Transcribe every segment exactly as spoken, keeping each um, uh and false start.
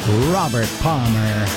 Robert Palmer.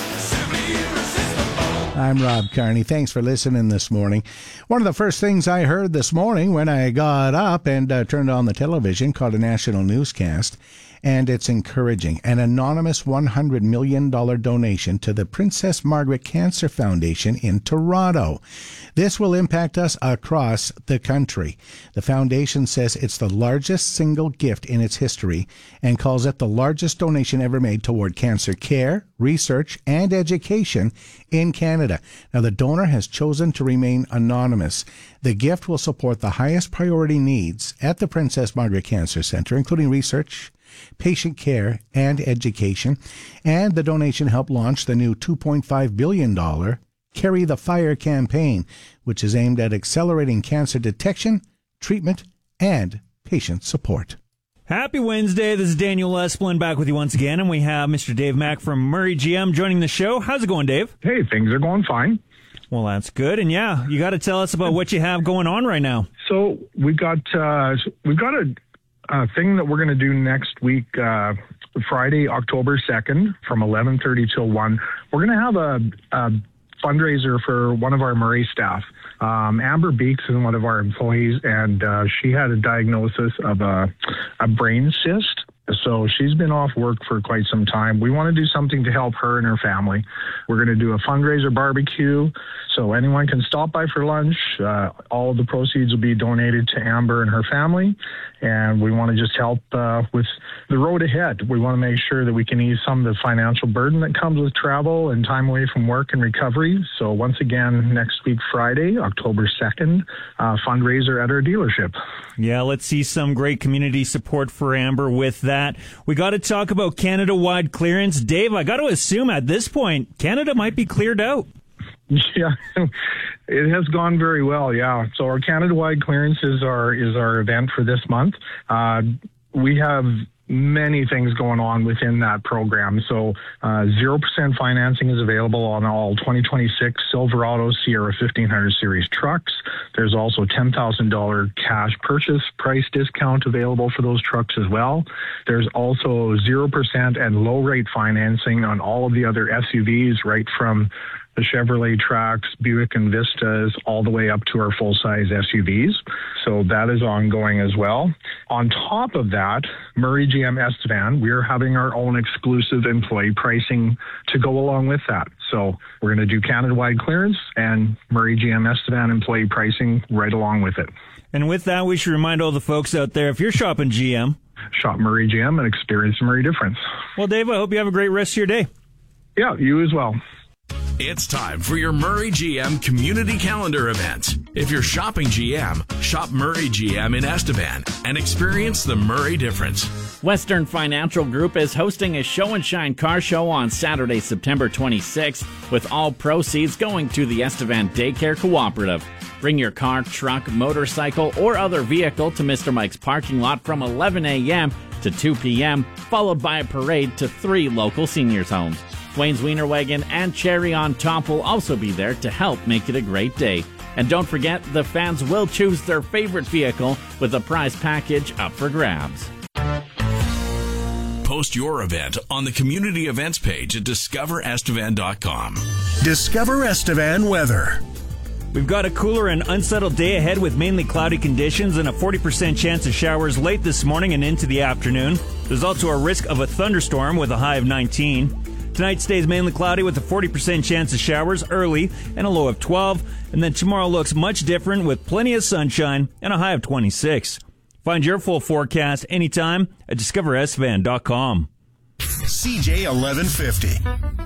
I'm Rob Carney. Thanks for listening this morning. One of the first things I heard this morning when I got up and uh, turned on the television called a national newscast, and it's encouraging. An anonymous one hundred million dollars donation to the Princess Margaret Cancer Foundation in Toronto. This will impact us across the country. The foundation says it's the largest single gift in its history and calls it the largest donation ever made toward cancer care, research, and education in Canada. Now, the donor has chosen to remain anonymous. The gift will support the highest priority needs at the Princess Margaret Cancer Centre, including research, patient care, and education. And the donation helped launch the new two point five billion dollars Carry the Fire campaign, which is aimed at accelerating cancer detection, treatment, and patient support. Happy Wednesday. This is Daniel Esplin back with you once again, and we have Mister Dave Mack from Murray G M joining the show. How's it going, Dave? Hey, things are going fine. Well, that's good. And yeah, you got to tell us about what you have going on right now. So we've got uh, we've got a, a thing that we're going to do next week, uh, Friday, October second, from eleven thirty till one. We're going to have a, a fundraiser for one of our Murray staff. Um, Amber Beeks is one of our employees, and uh, she had a diagnosis of a, a brain cyst. So she's been off work for quite some time. We want to do something to help her and her family. We're going to do a fundraiser barbecue, so anyone can stop by for lunch. Uh, all of the proceeds will be donated to Amber and her family, and we want to just help uh, with the road ahead. We want to make sure that we can ease some of the financial burden that comes with travel and time away from work and recovery. So once again, next week, Friday, October second, uh, fundraiser at our dealership. Yeah, let's see some great community support for Amber with that. We got to talk about Canada-wide clearance. Dave, I got to assume at this point, Canada might be cleared out. Yeah, it has gone very well, yeah. So our Canada-wide clearance is our, is our event for this month. Uh, we have many things going on within that program. So uh, zero percent financing is available on all twenty twenty-six Silverado Sierra fifteen hundred series trucks. There's also ten thousand dollars cash purchase price discount available for those trucks as well. There's also zero percent and low rate financing on all of the other S U Vs, right from the Chevrolet Trax, Buick and Vistas, all the way up to our full-size S U Vs. So that is ongoing as well. On top of that, Murray G M Estevan, we're having our own exclusive employee pricing to go along with that. So we're going to do Canada-wide clearance and Murray G M Estevan employee pricing right along with it. And with that, we should remind all the folks out there, if you're shopping G M, shop Murray G M and experience the Murray difference. Well, Dave, I hope you have a great rest of your day. Yeah, you as well. It's time for your Murray G M community calendar event. If you're shopping G M, shop Murray G M in Estevan and experience the Murray difference. Western Financial Group is hosting a Show and Shine car show on Saturday, September twenty-sixth, with all proceeds going to the Estevan Daycare Cooperative. Bring your car, truck, motorcycle, or other vehicle to Mister Mike's parking lot from eleven a.m. to two p.m., followed by a parade to three local seniors' homes. Wayne's Wiener Wagon and Cherry on Top will also be there to help make it a great day. And don't forget, the fans will choose their favorite vehicle with a prize package up for grabs. Post your event on the community events page at discover estevan dot com. Discover Estevan weather. We've got a cooler and unsettled day ahead with mainly cloudy conditions and a forty percent chance of showers late this morning and into the afternoon. There's also a risk of a thunderstorm with a high of nineteen. Tonight stays mainly cloudy with a forty percent chance of showers early and a low of twelve. And then tomorrow looks much different with plenty of sunshine and a high of twenty-six. Find your full forecast anytime at discover estevan dot com. C J eleven fifty.